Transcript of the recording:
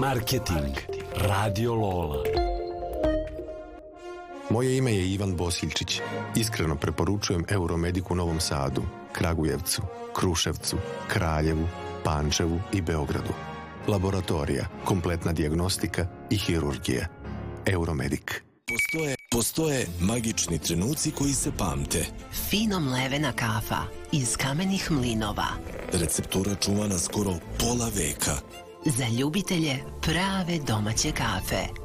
Marketing Radio Lola. Moje ime je Ivan Bosiljčić. Iskreno preporučujem Euromedic u Novom Sadu, Kragujevcu, Kruševcu, Kraljevu, Pančevu i Beogradu. Laboratorija, kompletna dijagnostika i hirurgija. Euromedic. Postoje magični trenuci koji se pamte. Fino mlevena kafa iz kamenih mlinova. Receptura čuvana skoro pola veka. Za ljubitelje prave domaće kafe.